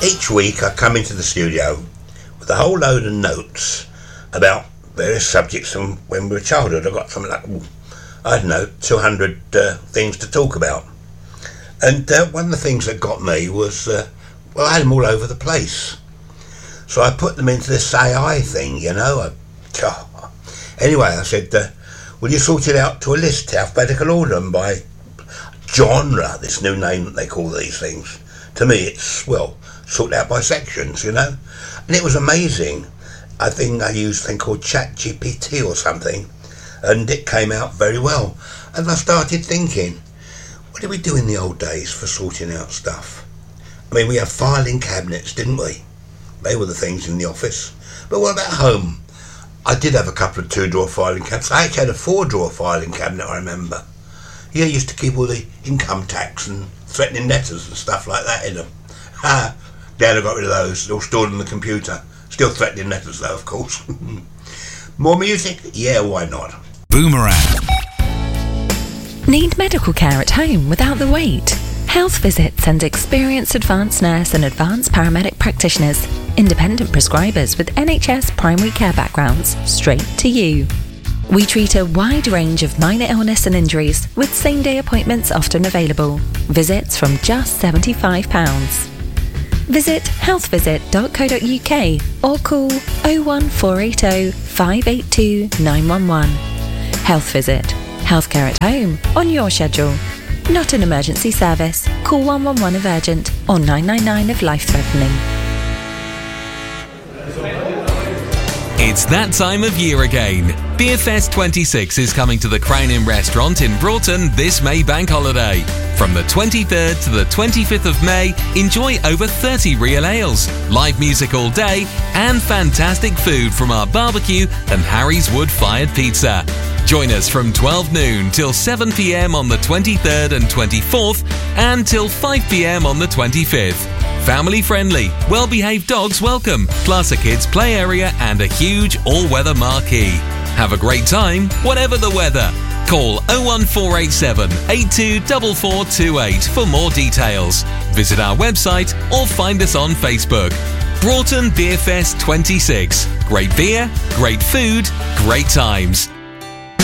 Each week I come into the studio with a whole load of notes about various subjects from when we were childhood. I got something like, 200 things to talk about. And one of the things that got me was, I had them all over the place. So I put them into this AI thing, Anyway, I said, will you sort it out to a list, alphabetical order, and by genre, this new name that they call these things. To me, it's, sorted out by sections, And it was amazing. I think I used a thing called ChatGPT or something, and it came out very well. And I started thinking, what did we do in the old days for sorting out stuff? I mean, we had filing cabinets, didn't we? They were the things in the office. But what about home? I did have a couple of 2-drawer filing cabinets. I actually had a 4-drawer filing cabinet, I remember. Yeah, I used to keep all the income tax and threatening letters and stuff like that in them. Dad, I got rid of those. They're all stored on the computer. Still threatening letters though, of course. More music? Yeah, why not? Boomerang. Need medical care at home without the wait? Health Visits and experienced advanced nurse and advanced paramedic practitioners, independent prescribers with NHS primary care backgrounds, straight to you. We treat a wide range of minor illness and injuries with same-day appointments often available. Visits from just £75. Visit healthvisit.co.uk or call 01480 582 911. Health Visit. Healthcare at home on your schedule. Not an emergency service. Call 111 if urgent or 999 if life-threatening. It's that time of year again. Beerfest 26 is coming to the Crown Inn restaurant in Broughton this May bank holiday. From the 23rd to the 25th of May, enjoy over 30 real ales, live music all day, and fantastic food from our barbecue and Harry's wood-fired pizza. Join us from 12 noon till 7 p.m. on the 23rd and 24th, and till 5 p.m. on the 25th. Family friendly, well-behaved dogs welcome, plus a kids' play area and a huge all-weather marquee. Have a great time, whatever the weather. Call 01487 824428 for more details. Visit our website or find us on Facebook. Broughton Beerfest 26. Great beer, great food, great times.